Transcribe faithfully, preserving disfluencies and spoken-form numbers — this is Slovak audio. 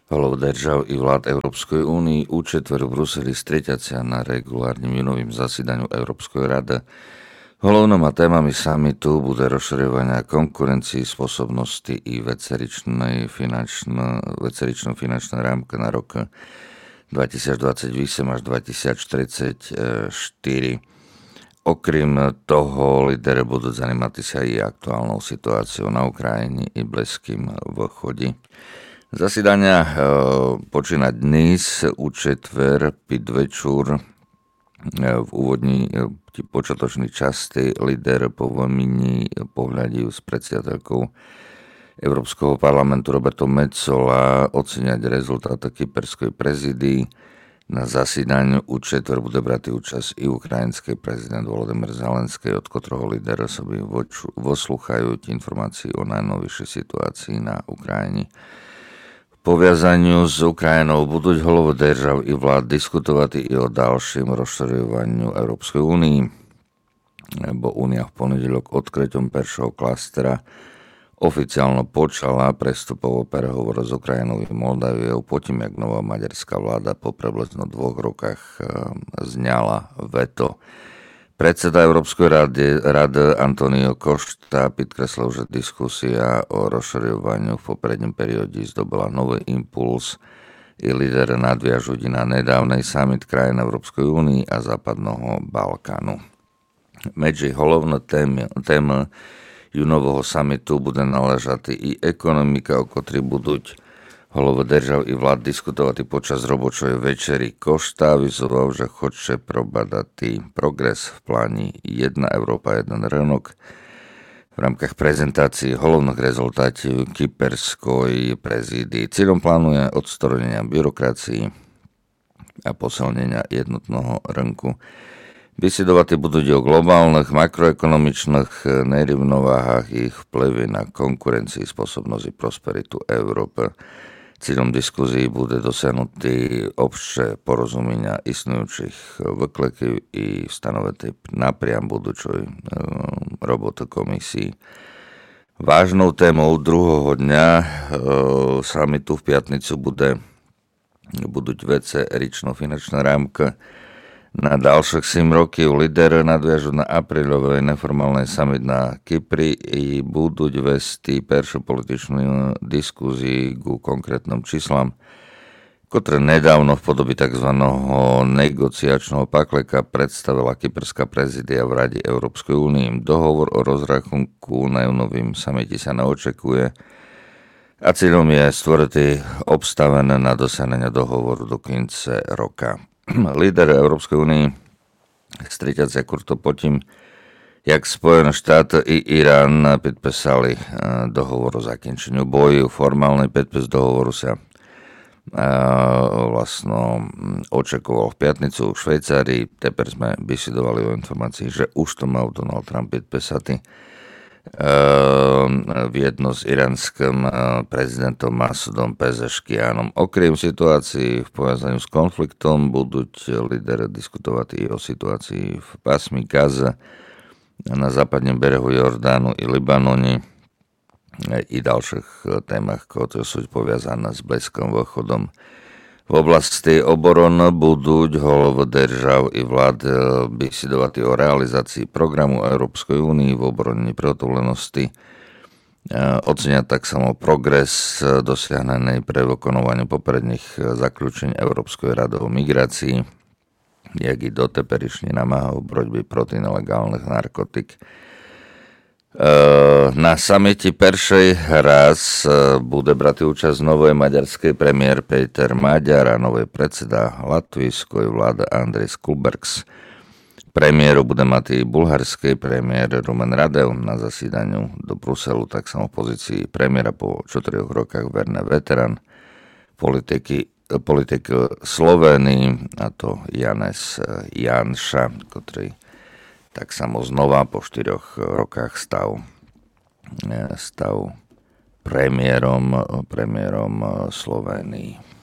Голов держав і влад Європейської Унії у четвер в Бруселі стрітяться на регулárnym junovým засіданню Európskej rady. Головними темами саміту буде розширювання конкуренції, способності і вецеричної фінансової фінансової рамки на роки dvetisícdvadsaťosem až dvetisíctridsaťštyri. Okrem toho, lidé budú zajímať sa i aktuálnou situáciou na Ukrajine i Blízkym východe. Zasidania e, počína dnes u četver pід večer e, v úvodní e, počatočnej časti líder po výmeni pohľadí s predsiadateľkou Európskeho parlamentu Robertom Metsola oceniať rezultáty kyperskej prezídii. Na zasidaniu u četver bude brať účasť i ukrajinský prezident Volodymyr Zelenský, od ktorého líder sobie voslúchajú informácií o najnovšej situácii na Ukrajine. Powiązaniu z Ukrajinou budú hlavy držav i vlád diskutovať i o ďalším rozširovaní Európskej únii, bo Únia v ponedeľok odkryťom prvého klastera oficiálno počala prestupový prehovor s Ukrajinou i Moldaviou potom, jak nová maďarská vláda po približno dvoch rokách zňala veto. Predseda Európskej rady, rady Antonio Costa podkreslil, že diskusia o rozširovaní v popredním perióde zdobila nový impuls i líder nadviažu na nedávnej summit krajín Európskej únie a Západného Balkánu. Medzi hlavné témy, témy junového summitu bude naležati i ekonomika, o ktorej budú hlavy držav i vlád diskutovať počas robočej večeri. Costa avizoval, že chce probadať progres v pláni Jedna Európa, jeden rynok v rámkach prezentácií hlavných rezultátov kyperskej prezídii. Cieľom plánuje odstranenia byrokracii a posilnenia jednotného rynku. Vysidovať budú o globálnych makroekonomičných nerovnováhách ich vplyvy na konkurencii, spôsobnosť i prosperitu Európy. Cieľom diskuzí bude dosiahnutý obšie porozumenia istujúcich vyklekov i stanoviť napriam budúčoj e, roboty komisii. Vážnou témou druhého dňa e, samitu v piatnicu bude budúť vece rično finančná rámka. Na ďalších sedem rokov líder nadviažu na apríľovej neformálnej summit na Kypri i budú vesti peršiu političnú diskuzii ku konkrétnym číslam, ktoré nedávno v podobe tzv. Negociačného pakleka predstavila kyperská prezídia v Rade Európskej únie. Dohovor o rozrachunku na junovým samite sa neočekuje a cieľom je stvoriti obstavené na dosiahnenie dohovoru do konca roka. Líder Európskej únie stretať sa kurto potom, jak Spojené štáty i Irán podpísali dohovor o zakončeniu boju. Formálny podpis dohovoru sa vlastne očakoval v piatnicu v Švajcarii. Teper sme vysidovali o informácii, že už to mal Donald Trump podpísať v jedno s iránskym prezidentom Masudom Pezeškianom. Okrem situácií v povezaniu s konfliktom budú líderi diskutovať i o situácii v pásmi Gaza, na západnom berehu Jordánu i Libanone i ďalších témach, ktoré sú poviazané s Blízkym východom. V oblasti obrany budú hlavy držav i vlád vysidovať o realizácii programu Európskej únie v obrane prihotovenosti. Ocenia tak samo progres dosiahnený pre vykonávanie popredných zaklúčení Európskej rady o migrácii, jak i doteperične namáha o borotbe proti nelegálnych narkotik. Na samite peršej raz bude brať účasť novej maďarskej premiér Peter Maďar a nový predseda latvijskej vlády Andris Kulbergs. Premiéru bude mať i bulharský premiér Rumen Radev. Na zasídaniu do Bruselu tak samo v pozícii premiéra po štyroch rokách verný veterán politiky, politik Slovenii, a to Janez Janša, ktorý tak samo znova po štyroch rokách stav, stav premiérom, premiérom Slovenii.